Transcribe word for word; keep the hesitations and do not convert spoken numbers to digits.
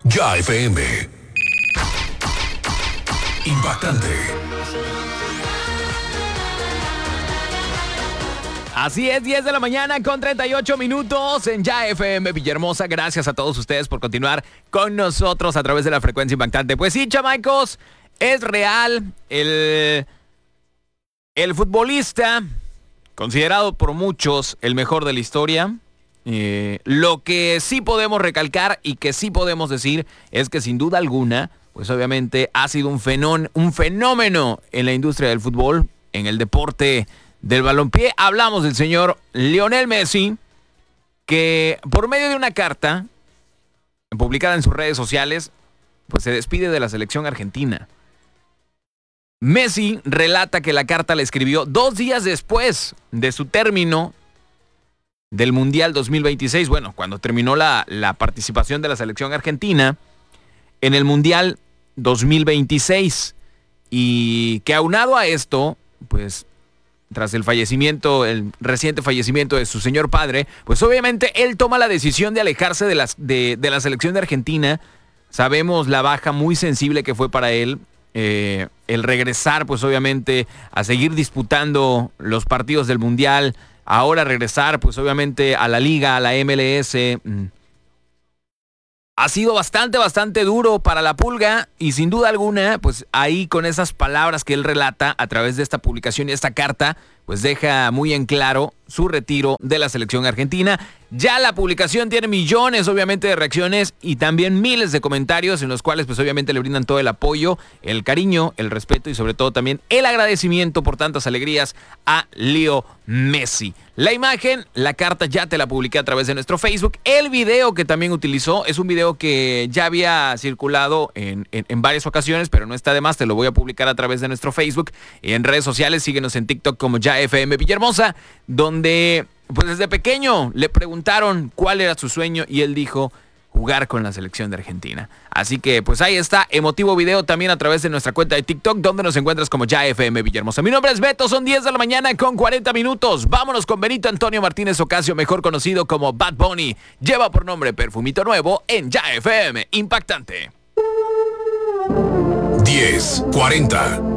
Ya F M. Impactante. Así es, diez de la mañana con treinta y ocho minutos en Ya F M Villahermosa. Gracias a todos ustedes por continuar con nosotros a través de la frecuencia impactante. Pues sí, chamaicos, es real. El, el futbolista, considerado por muchos el mejor de la historia, eh, lo que sí podemos recalcar y que sí podemos decir es que sin duda alguna, pues obviamente ha sido un fenón, un fenómeno en la industria del fútbol, en el deporte del balompié. Hablamos del señor Lionel Messi, que por medio de una carta publicada en sus redes sociales, pues se despide de la selección argentina. Messi relata que la carta la escribió dos días después de su término del Mundial dos mil veintiséis, bueno, cuando terminó la, la participación de la selección argentina en el Mundial dos mil veintiséis, y que aunado a esto, pues tras el fallecimiento, el reciente fallecimiento de su señor padre, pues obviamente él toma la decisión de alejarse de, las, de, de la selección de Argentina. Sabemos la baja muy sensible que fue para él, eh, el regresar pues obviamente a seguir disputando los partidos del Mundial, ahora regresar pues obviamente a la Liga, a la M L S. Ha sido bastante, bastante duro para la Pulga, y sin duda alguna, pues ahí con esas palabras que él relata a través de esta publicación y esta carta, pues deja muy en claro su retiro de la selección argentina. Ya la publicación tiene millones, obviamente, de reacciones y también miles de comentarios en los cuales, pues obviamente, le brindan todo el apoyo, el cariño, el respeto y sobre todo también el agradecimiento por tantas alegrías a Leo Messi. La imagen, la carta ya te la publiqué a través de nuestro Facebook. El video que también utilizó es un video que ya había circulado en, en, en varias ocasiones, pero no está de más, te lo voy a publicar a través de nuestro Facebook y en redes sociales. Síguenos en TikTok como Ya F M Villahermosa, donde pues desde pequeño le preguntaron cuál era su sueño y él dijo jugar con la selección de Argentina. Así que pues ahí está, emotivo video también a través de nuestra cuenta de TikTok, donde nos encuentras como Ya F M Villahermosa. Mi nombre es Beto, son diez de la mañana con cuarenta minutos. Vámonos con Benito Antonio Martínez Ocasio, mejor conocido como Bad Bunny. Lleva por nombre Perfumito Nuevo en Ya F M Impactante. diez cuarenta.